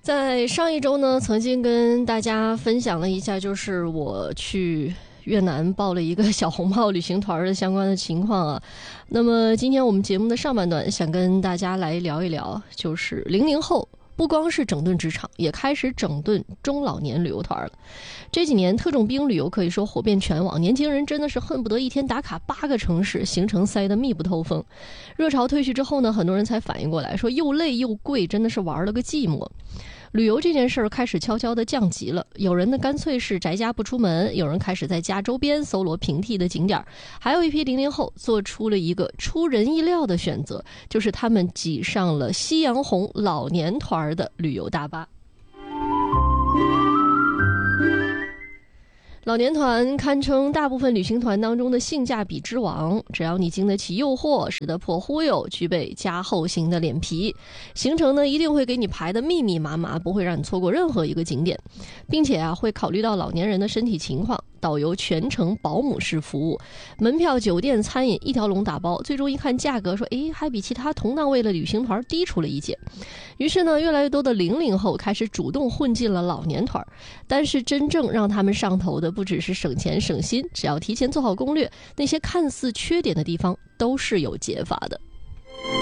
在上一周呢，曾经跟大家分享了一下，就是我去越南报了一个小红帽旅行团的相关的情况啊。那么今天我们节目的上半段，想跟大家来聊一聊，就是00后不光是整顿职场，也开始整顿中老年旅游团了。这几年特种兵旅游可以说火遍全网，年轻人真的是恨不得一天打卡8个城市，行程塞得密不透风。热潮退去之后呢，很多人才反应过来，说又累又贵，真的是玩了个寂寞。旅游这件事儿开始悄悄地降级了，有人呢干脆是宅家不出门，有人开始在家周边搜罗平替的景点，还有一批00后做出了一个出人意料的选择，就是他们挤上了夕阳红老年团的旅游大巴。老年团堪称大部分旅行团当中的性价比之王，只要你经得起诱惑，识得破忽悠，具备加厚型的脸皮，行程呢一定会给你排得密密麻麻，不会让你错过任何一个景点，并且会考虑到老年人的身体情况，导游全程保姆式服务，门票、酒店、餐饮一条龙打包。最终一看价格，说还比其他同档位的旅行团低出了一截。于是呢，越来越多的00后开始主动混进了老年团，但是真正让他们上头的不只是省钱省心，只要提前做好攻略，那些看似缺点的地方都是有解法的。